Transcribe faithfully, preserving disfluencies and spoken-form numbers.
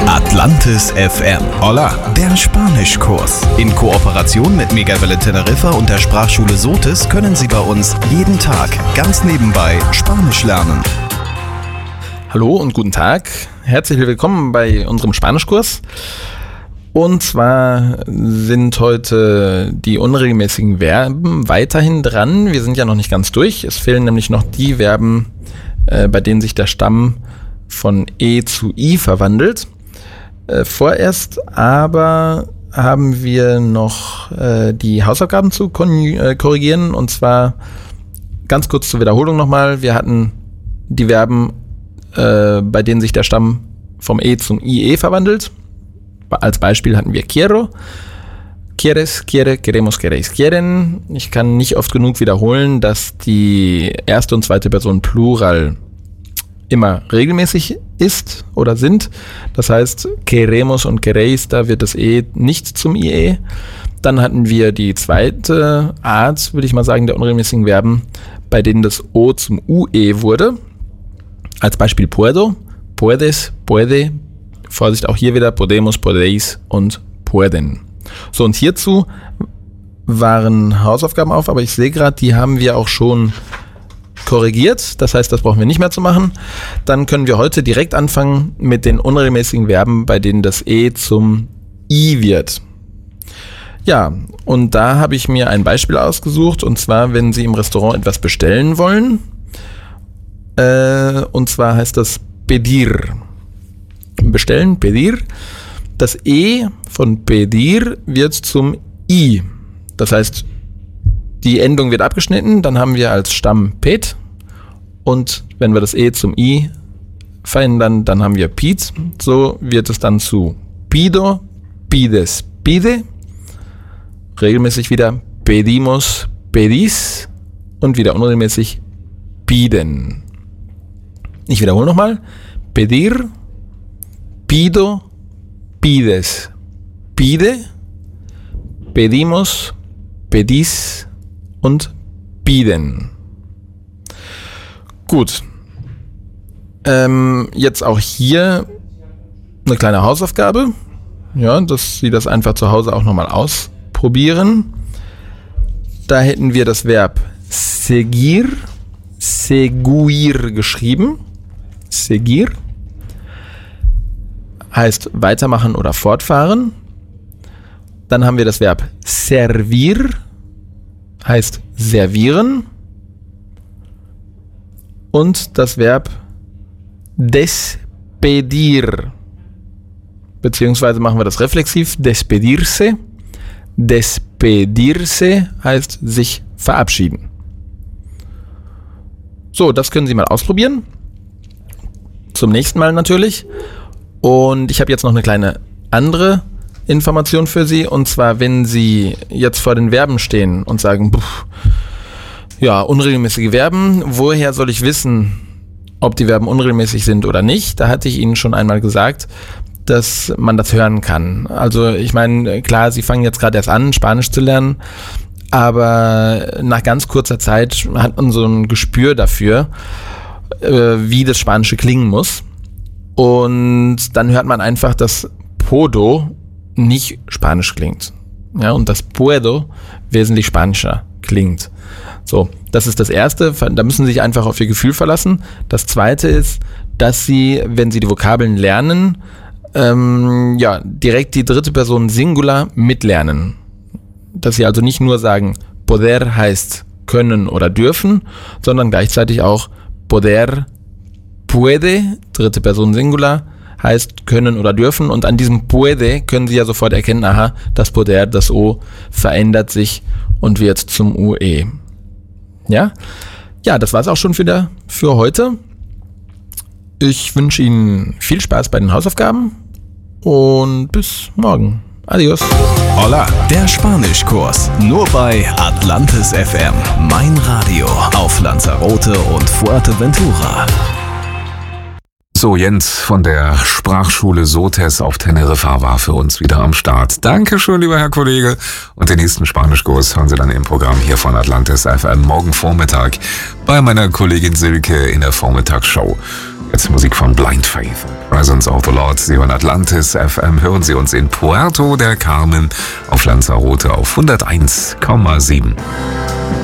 Atlantis F M. Hola, der Spanischkurs. In Kooperation mit Megawelle Teneriffa und der Sprachschule Sotis können Sie bei uns jeden Tag ganz nebenbei Spanisch lernen. Hallo und guten Tag. Herzlich willkommen bei unserem Spanischkurs. Und zwar sind heute die unregelmäßigen Verben weiterhin dran. Wir sind ja noch nicht ganz durch. Es fehlen nämlich noch die Verben, äh, bei denen sich der Stamm von E zu I verwandelt. Äh, vorerst aber haben wir noch äh, die Hausaufgaben zu kon- äh, korrigieren. Und zwar ganz kurz zur Wiederholung nochmal. Wir hatten die Verben, äh, bei denen sich der Stamm vom E zum I E verwandelt. Als Beispiel hatten wir quiero, quieres, quiere, queremos, queréis, quieren. Ich kann nicht oft genug wiederholen, dass die erste und zweite Person Plural immer regelmäßig ist oder sind. Das heißt, queremos und queréis, da wird das E nicht zum I E. Dann hatten wir die zweite Art, würde ich mal sagen, der unregelmäßigen Verben, bei denen das O zum U E wurde. Als Beispiel puedo, puedes, puede. Vorsicht, auch hier wieder podemos, podéis und pueden. So, und hierzu waren Hausaufgaben auf, aber ich sehe gerade, die haben wir auch schon korrigiert. Das heißt, das brauchen wir nicht mehr zu machen. Dann können wir heute direkt anfangen mit den unregelmäßigen Verben, bei denen das E zum I wird. Ja, und da habe ich mir ein Beispiel ausgesucht, und zwar, wenn Sie im Restaurant etwas bestellen wollen. Äh, und zwar heißt das pedir. Bestellen, pedir. Das E von pedir wird zum I. Das heißt, die Endung wird abgeschnitten, dann haben wir als Stamm pet. Und wenn wir das E zum I verändern, dann haben wir pid. So wird es dann zu pido, pides, pide. Regelmäßig wieder pedimos, pedis. Und wieder unregelmäßig piden. Ich wiederhole nochmal. Pedir, pido, pides, pide, pedimos, pedis und piden. Gut. Ähm, jetzt auch hier eine kleine Hausaufgabe. Ja, dass Sie das einfach zu Hause auch nochmal ausprobieren. Da hätten wir das Verb seguir, seguir geschrieben. Seguir heißt weitermachen oder fortfahren. Dann haben wir das Verb servir, heißt servieren. Und das Verb despedir, beziehungsweise machen wir das reflexiv, despedirse. Despedirse heißt sich verabschieden. So, das können Sie mal ausprobieren. Zum nächsten Mal natürlich. Und ich habe jetzt noch eine kleine andere Information für Sie. Und zwar, wenn Sie jetzt vor den Verben stehen und sagen, pff, ja, unregelmäßige Verben, woher soll ich wissen, ob die Verben unregelmäßig sind oder nicht? Da hatte ich Ihnen schon einmal gesagt, dass man das hören kann. Also ich meine, klar, Sie fangen jetzt gerade erst an, Spanisch zu lernen, aber nach ganz kurzer Zeit hat man so ein Gespür dafür, wie das Spanische klingen muss. Und dann hört man einfach, dass Podo nicht Spanisch klingt. Ja, und dass Puedo wesentlich spanischer klingt. So, das ist das Erste. Da müssen Sie sich einfach auf Ihr Gefühl verlassen. Das Zweite ist, dass Sie, wenn Sie die Vokabeln lernen, ähm, ja, direkt die dritte Person Singular mitlernen. Dass Sie also nicht nur sagen, poder heißt können oder dürfen, sondern gleichzeitig auch poder, puede, dritte Person Singular, heißt können oder dürfen. Und an diesem puede können Sie ja sofort erkennen, aha, das poder, das O verändert sich und wird zum U E. Ja, ja, das war's auch schon wieder für heute. Ich wünsche Ihnen viel Spaß bei den Hausaufgaben und bis morgen. Adios. Hola, der Spanischkurs. Nur bei Atlantis F M. Mein Radio auf Lanzarote und Fuerteventura. So, Jens von der Sprachschule Sotis auf Teneriffa war für uns wieder am Start. Dankeschön, lieber Herr Kollege. Und den nächsten Spanischkurs hören Sie dann im Programm hier von Atlantis F M morgen Vormittag bei meiner Kollegin Silke in der Vormittagsshow. Jetzt Musik von Blind Faith. Presence of the Lord. Sie hören Atlantis F M. Hören Sie uns in Puerto del Carmen auf Lanzarote auf hunderteins Komma sieben.